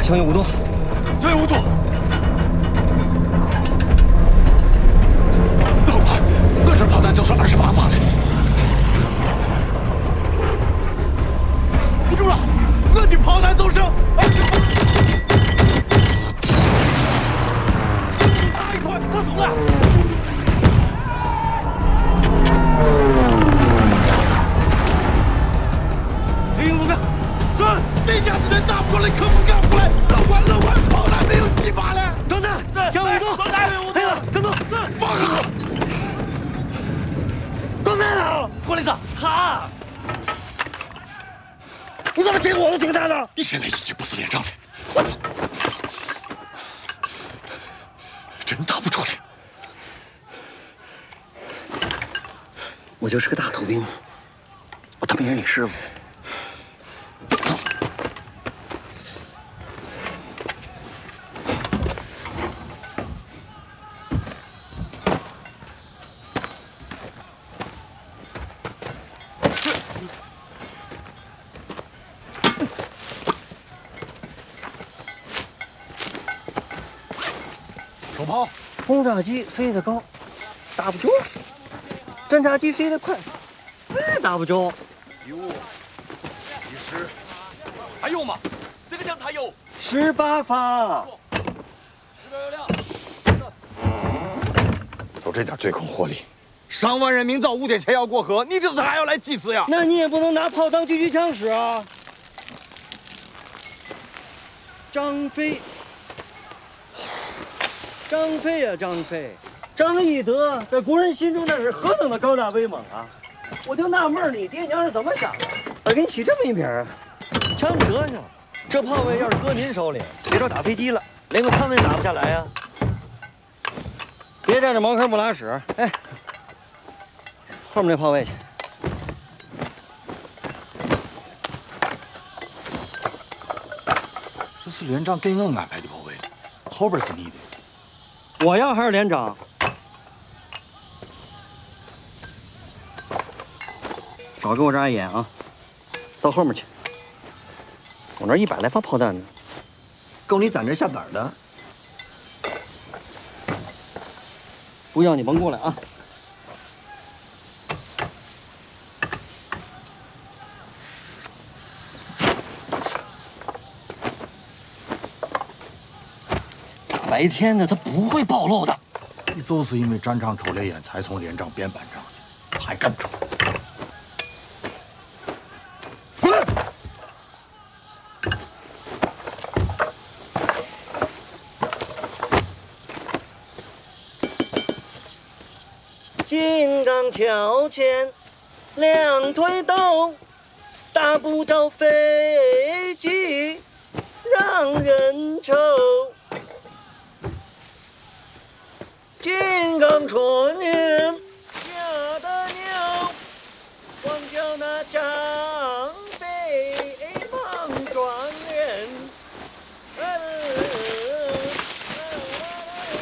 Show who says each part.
Speaker 1: 强有5度，
Speaker 2: 强有5度。老管，我这炮弹就是28发嘞。不住了，我的炮弹就是28。速度太快，他怂了。 这架子弹打不过来，可不敢过来！老管，炮弹没有击发了。
Speaker 1: 装弹，强5度，
Speaker 2: 装弹5度，
Speaker 1: 黑子，跟踪，
Speaker 2: 放下！
Speaker 1: 装弹了，
Speaker 3: 郭林子，他，
Speaker 1: 你怎么听我的挺他的？
Speaker 2: 你现在已经不是连长了，我操！真打不出来。
Speaker 1: 我就是个大头兵，我他妈也是你师傅。
Speaker 2: 手炮，
Speaker 1: 轰炸机飞得高，打不着；侦察机飞得快，打不着。
Speaker 2: 15、10，还有吗？这个枪还有
Speaker 1: 18发。
Speaker 2: 就这点最空火力，上万人明早5点前要过河，你这还要来几次呀？
Speaker 1: 那你也不能拿炮当狙击枪使啊！张飞。 张飞呀，张飞，张翼德在国人心中那是何等的高大威猛啊！我就纳闷你爹娘是怎么想的，而给你起这么一名啊？瞧你德行，这炮位要是搁您手里，别说打飞机了，连个舱位打不下来呀！别站着茅坑不拉屎，哎，后面那炮位去。
Speaker 2: 这是连长给我安排的炮位，后边是你的。
Speaker 1: 我要还是连长？少给我眨眼啊！到后面去，我那100来发炮弹呢，够你攒着下杆的。不要你甭过来啊！白天的他不会暴露的。
Speaker 2: 你就是因为战场抽烈烟，才从连长变班长的，还敢抽？
Speaker 1: 滚！金刚桥前两腿抖，打不着飞机让人愁。 金刚春云下的牛，光脚那扎。